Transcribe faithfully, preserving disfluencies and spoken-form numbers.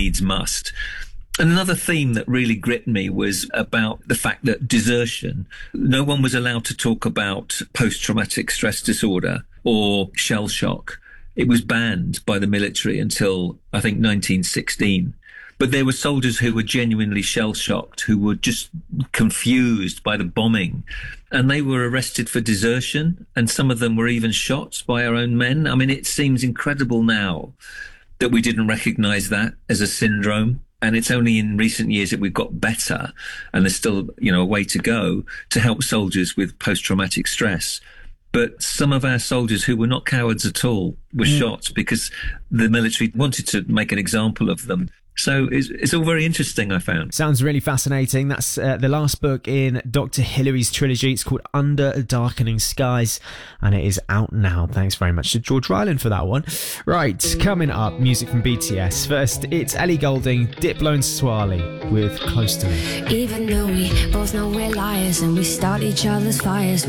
needs must. And another theme that really gripped me was about the fact that desertion, no one was allowed to talk about post-traumatic stress disorder or shell shock. It was banned by the military until, I think, nineteen sixteen. But there were soldiers who were genuinely shell-shocked, who were just confused by the bombing. And they were arrested for desertion, and some of them were even shot by our own men. I mean, it seems incredible now that we didn't recognise that as a syndrome. And it's only in recent years that we've got better, and there's still, you know, a way to go to help soldiers with post-traumatic stress. But some of our soldiers who were not cowards at all were mm. shot because the military wanted to make an example of them. So it's, it's all very interesting, I found. Sounds really fascinating. That's uh, the last book in Doctor Hilary's trilogy. It's called Under Darkening Skies, and it is out now. Thanks very much to George Ryland for that one. Right, coming up, music from B T S. First, it's Ellie Goulding, Diplo and Swali with Close to Me. Even though we both know we're liars and we start each other's fires,